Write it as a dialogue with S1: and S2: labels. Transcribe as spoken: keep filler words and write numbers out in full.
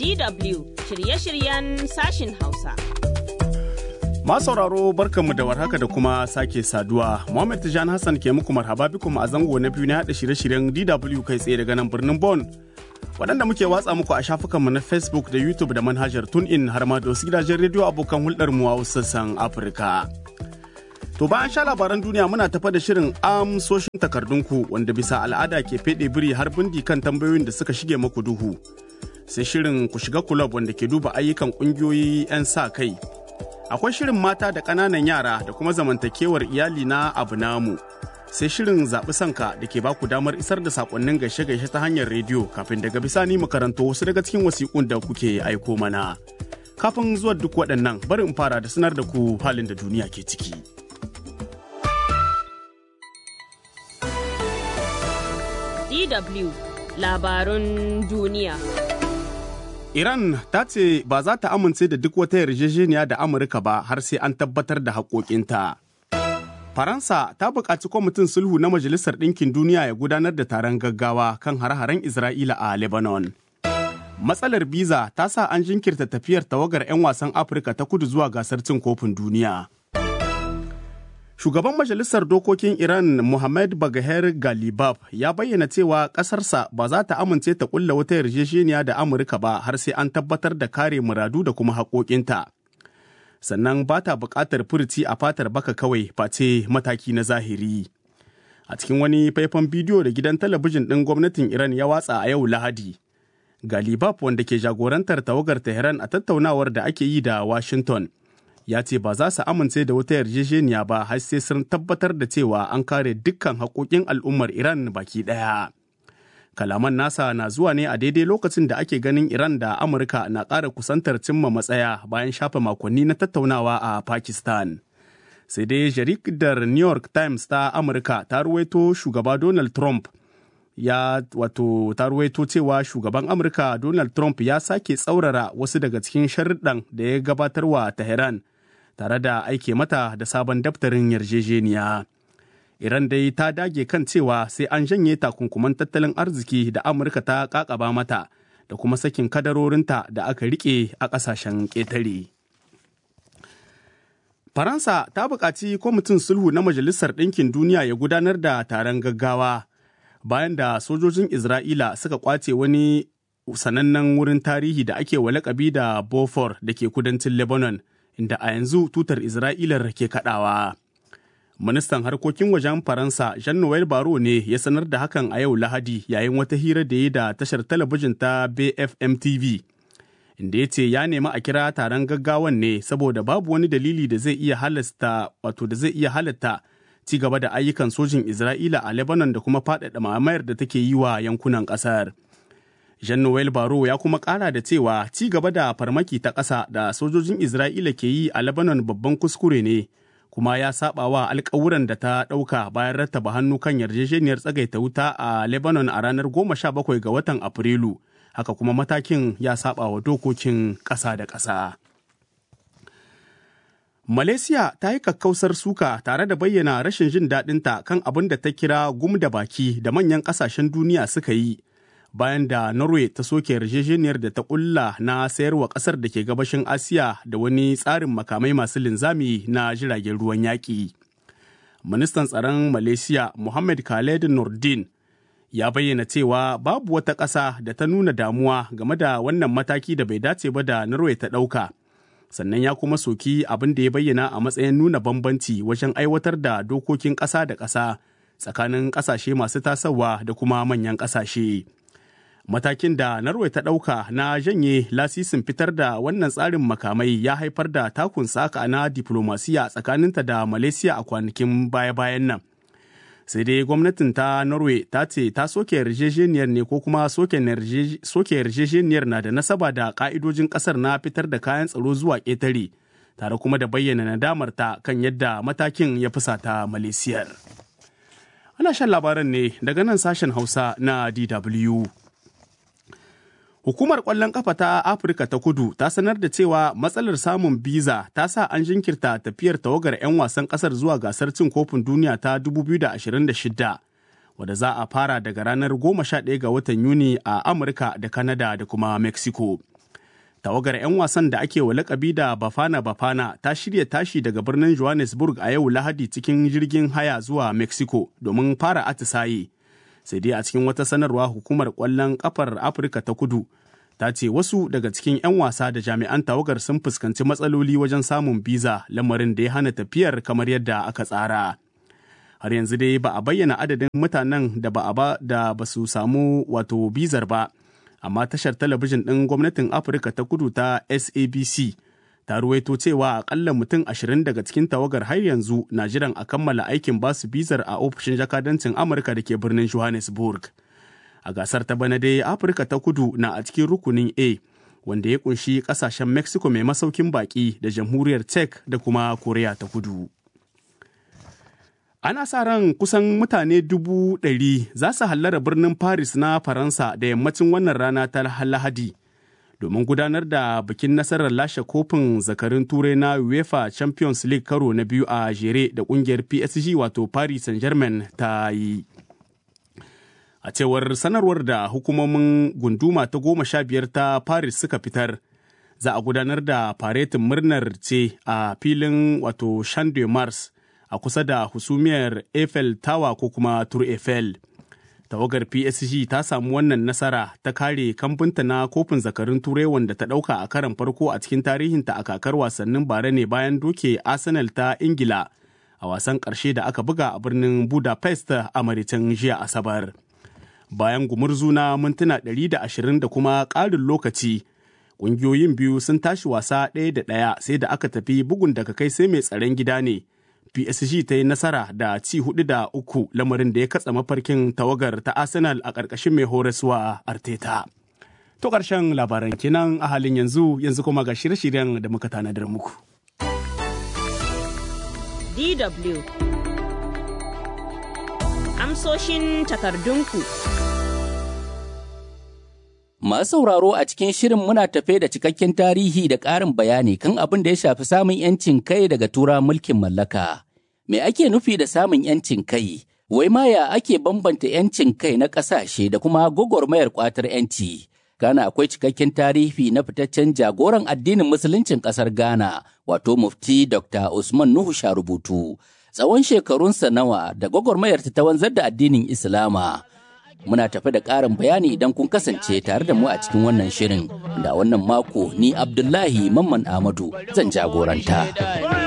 S1: D W shirye-shiryen sashin Hausa.
S2: Masu sauraro barkanmu da warhaka da kuma sake saduwa. Muhammad Tijan Hassan ke muku marhaba bikum a zango na biyu na haɗa shirye-shiryen D W kai tsaye daga nan birnin Bon. Waɗanda muke watsa muku a shafukanmu na Facebook da YouTube da manhajar TuneIn har ma da wasu gidajen rediyo abokan hulɗar mu a sassan Afirka. To bayan sha labaran duniya muna tafa da shirin amsoshin takardunku wanda bisa al'ada ke feɗe biri har bindi kan tambayoyin da suka shige maku duhu. Sai shirin ku shiga kulob wanda ke duba ayyukan ƙungiyoyi 'yan sa kai. Akwai shirin mata da ƙananan yara da kuma zamantakewar iyali na abu namu. Sai shirin zaɓi sanka da ke baku damar isar da saƙonnin gaishe-gaishe ta hanyar rediyo kafin daga bisani mu karanto wasu daga cikin wasiƙun da kuke aiko mana. Kafin zuwa duk waɗannan bari in fara da sanar da ku halin da duniya ke ciki.
S1: D W labarun duniya.
S2: Iran ta ce ba za ta amince da duk wata yarjejeniya da Amurka ba har sai an tabbatar da haƙoƙinta. Faransa ta buƙaci kwamitin sulhu na Majalisar Ɗinkin Duniya ya gudanar da taron gaggawa kan hare-haren Isra'ila a Lebanon. Matsalar biza ta sa an jinkirta tafiyar tawagar 'yan wasan Afirka ta kudu zuwa gasar cin kofin duniya. Shugaban Majalisar Dokokin Iran Mohammad Bagher Ghalibaf ya bayyana cewa ƙasarsa ba za ta amince ta ƙulla wata yarjejeniya da Amurka ba har sai an tabbatar da kare muradu da kuma haƙoƙinta. Sannan ba ta buƙatar furuci a fatar baka kawai face mataki na zahiri. A cikin wani faifan bidiyo da gidan talabijin ɗin gwamnatin Iran ya watsa a yau Lahadi, Ghalibaf wanda ke jagorantar tawagar Tehran a tattaunawar da ake yi da Washington, ya ce ba za su amince da wata yarjejeniya ba har sai sun tabbatar da cewa an kare dukkan haƙoƙin al'ummar Iran baki ɗaya. Kalaman nasa na zuwa ne a daidai lokacin da ake ganin Iran da Amurka na ƙara kusantar cimma matsaya bayan shafe makonni na tattaunawa a Pakistan. Sai dai jaridar New York Times ta Amurka ta ruwaito shugaba Donald Trump ya wato ta ruwaito cewa shugaban Amurka Donald Trump ya sake tsaurara wasu daga cikin sharuɗan da ya gabatarwa Tehran tare da aike mata da sabon daftarin yarjejeniya. Iran dai ta dage kan cewa sai an janye takunkuman tattalin arziki da Amurka ta kakaba mata da kuma sakin kadarorinta da aka rike a ƙasashen ƙetare. Faransa ta buƙaci kwamitin sulhu na Majalisar Ɗinkin Duniya ya gudanar da taron gaggawa bayan da sojojin Isra'ila suka ƙwace wani sanannen wurin tarihi da ake wa lakabi da Beaufort da ke kudancin Lebanon, inda a yanzu tutar Isra'ilar ke kaɗawa. Ministan harkokin wajen Faransa Jean-Noel Barrot ne ya sanar da hakan a yau Lahadi yayin wata hira da ya da tashar talabijin ta B F M T V, inda ya ce ya nemi a kira taron gaggawan ne saboda babu wani dalili da zai iya halasta wato da zai iya halatta ci gaba da ayyukan sojin Isra'ila a Lebanon da kuma faɗaɗa mamayar da take yi wa yankunan ƙasar. Jean-Noel Barrot ya kuma ƙara da cewa ci gaba da farmaki ta ƙasa da sojojin Isra'ila ke yi a Lebanon babban kuskure ne, kuma ya saba wa alƙawuran da ta ɗauka bayan rattaba hannu kan yarjejeniyar tsagaita wuta a Lebanon a ranar goma sha bakwai ga watan Afrilu. Haka kuma matakin ya saba wa dokokin ƙasa da ƙasa. Malaysia ta yi kakkausar suka tare da bayyana rashin jin daɗinta kan abin da ta kira gum da baki da manyan ƙasashen duniya suka yi bayan da Norway ta soke yarjejeniyar da ta ƙulla na sayarwa ƙasar da ke gabashin Asiya da wani tsarin makamai masu linzami na jiragen ruwan yaƙi. Ministan tsaron Malaysia Muhammad Khaled Nordin ya bayyana cewa babu wata ƙasa da ta nuna damuwa game da wannan mataki da bai dace ba da Norway ta ɗauka. Sannan ya kuma soki abin da ya bayyana a matsayin nuna bambanci wajen aiwatar da dokokin ƙasa da ƙasa tsakanin ƙasashe masu tasowa da kuma manyan ƙasashe. Matakin da Norway ta ɗauka na janye lasisin fitar da wannan tsarin makamai ya haifar da takun saka na diplomasiya tsakaninta da Malaysia a kwanakin baya-bayan nan. Sai dai gwamnatin ta Norway ta ce ta soke yarjejeniyar ne ko kuma soke yarjejeniyar na da nasaba da ka'idojin ƙasar na fitar da kayan tsaro zuwa ƙetare, tare kuma da bayyana nadamarta kan yadda matakin ya fusata Malaysia. Ana shan labaran ne daga nan sashen Hausa na D W. Hukumar ƙwallon ƙafa ta Afirka ta Kudu ta sanar da cewa matsalar samun biza ta sa an jinkirta tafiyar tawagar 'yan wasan ƙasar zuwa gasar cin kofin duniya ta dubu biyu da ashirin da shida, wadda za a fara daga ranar goma sha ɗaya ga watan Yuni a Amurka da Kanada da kuma Mexico. Tawagar 'yan wasan da ake wa lakabi da Bafana Bafana ta shirya tashi daga birnin Johannesburg a yau Lahadi cikin jirgin haya zuwa Mexico domin fara atisaye. Sai dai a cikin wata sanarwa hukumar ƙwallon ƙafar Afirka ta Kudu ta ce wasu daga cikin 'yan wasa da jami'an tawagar sun fuskanci matsaloli wajen samun biza, lamarin da ya hana tafiyar kamar yadda aka tsara. Har yanzu dai ba a bayyana adadin mutanen da ba a ba da ba su samu wato bizar ba. Amma tashar talabijin ɗin gwamnatin Afirka ta Kudu ta S A B C ta ruwaito cewa akalla mutum ashirin daga cikin tawagar har yanzu na jiran a kammala aikin basu bizar a ofishin jakadancin Amurka da ke birnin Johannesburg. A gasar ta bana dai Afirka ta Kudu na a cikin rukunin A, wanda ya kunshi ƙasashen Mexico mai masaukin baƙi da jamhuriyar Czech da kuma Koriya ta Kudu. Ana sa ran kusan mutane dubu ɗari za su hallara birnin Paris na Faransa da yammacin wannan rana ta Lahadi domin gudanar da bikin nasarar lashe kofin zakarin turai na UEFA Champions League karo na biyu a jere da ƙungiyar P S G wato Paris Saint-Germain ta yi. A cewar sanarwar da hukumomin gunduma ta goma sha biyar ta Paris suka fitar, za a gudanar da faretin murnar ce a filin wato Champ de Mars a kusa da husumiyar Eiffel Tower ko kuma Tour Eiffel. Tawagar P S G ta samu wannan nasara ta kare kambunta na kofin zakarin turai wanda ta ɗauka a karon farko a cikin tarihinta a kakar wasannin bara ne bayan doke Arsenal ta Ingila a wasan ƙarshe da aka buga a birnin Budapest a Maritan jiya Asabar. Bayan gumurzu na mintuna ɗari da ashirin da kuma ƙarin lokaci, ƙungiyoyin biyu sun tashi wasa ɗaya da ɗaya sai da aka tafi bugun daga kai sai mai tsaron gida ne. P S G ta yi nasara da ci hudu da uku, lamarin da ya katsa mafarkin tawagar ta Arsenal a ƙarƙashin mai horaswa Arteta. To ƙarshen labaran kenan a halin yanzu yanzu kuma ga shirye-shiryen da muka tanadar muku.
S1: D W Amsoshin takardunku.
S3: Masu sauraro a cikin shirin muna tafe da cikakken tarihi da ƙarin bayani kan abin da ya shafi samun 'yancin kai daga tura mulkin mallaka. Me ake nufi da samun 'yancin kai? Wai ma ya ake bambanta 'yancin kai na ƙasashe da kuma gwagwarmayar ƙwatar 'yanci? Ghana akwai cikakken tarihi na fitaccen jagoran addinin musuluncin ƙasar Ghana, wato Mufti Doctor Usman Nuhu Sharubutu. Tsawon shekarunsa nawa da gwagwarmayar ta wanzar da addinin Islama. Muna tafi da ƙarin bayani idan kun kasance tare da mu a cikin wannan shirin. Da wannan mako ni Abdullahi Mamman Ahmadu zan jagoranta.